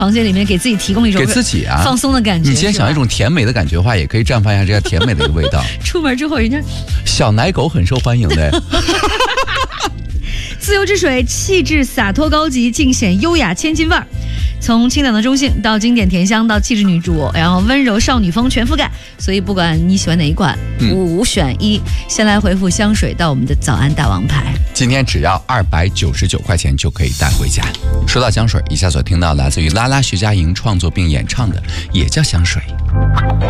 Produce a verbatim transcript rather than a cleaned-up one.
房间里面给自己提供一种给自己啊放松的感觉。 你先想一种甜美的感觉的话，也可以绽放一下这样甜美的一个味道。 出门之后，人家小奶狗很受欢迎的。 自由之水，气质洒脱高级，尽显优雅千金味儿。从清淡的中性到经典甜香，到气质女主，然后温柔少女风全覆盖。所以不管你喜欢哪一款， 嗯、 五选一。先来回复香水到我们的早安大王牌， 今天只要二百九十九块钱就可以带回家。说到香水，以下所听到来自于拉拉徐佳莹创作并演唱的，也叫香水。